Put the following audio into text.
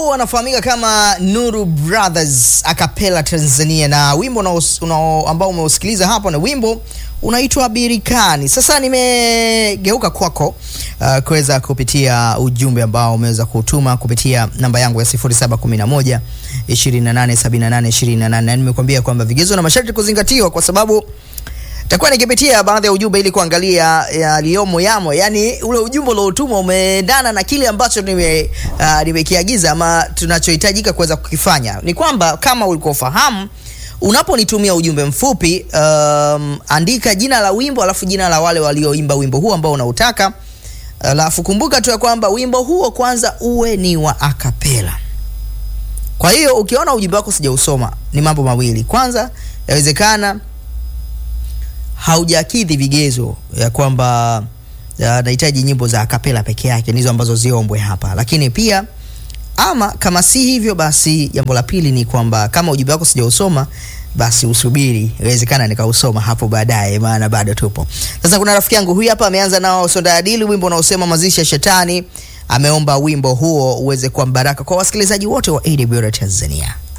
wanafahamika kama Nuru Brothers Acapella Tanzania, na wimbo ambao umeusikiliza hapo na wimbo unaitwa Birikani. Sasa nimegeuka kwako kuweza kupitia ujumbe ambao umeweza kutuma kupitia namba yangu ya 0711 287828. Nimekuambia kwamba vigezo na masharti kuzingatiwa, kwa sababu takuwa nikipitia baadhi ya ujumbe ili kuangalia yaliyomo yamo, yani ule ujumbe uliotuma umeendana na kile ambacho nimekiagiza ama tunachohitajika kuweza kukifanya. Ni kwamba kama ulikofahamu, unaponitumia ujumbe mfupi, andika jina la wimbo alafu jina la wale walioimba wimbo huo ambao unautaka. Alafu kumbuka tu kwamba wimbo huo kwanza uwe ni wa acapella. Kwa hiyo ukiona ujumbe wako sijausoma, ni mambo mawili. Kwanza, yawezekana haujakidhi vigezo ya kwamba nahitaji nyimbo za acapella peke yake, nizo ambazo ziombwe hapa. Lakini pia ama kama si hivyo, basi jambo la pili ni kwamba kama ujumbe wako sijausoma, basi usubiri, inawezekana nikausoma hapo baadaye, maana bado tupo. Sasa kuna rafiki yangu huyu hapa ameanza nao Sonda Adili, wimbo unaosema Mazishi ya Shetani. Ameomba wimbo huo uweze kuwa baraka kwa wasikilizaji wote wa AWR Tanzania.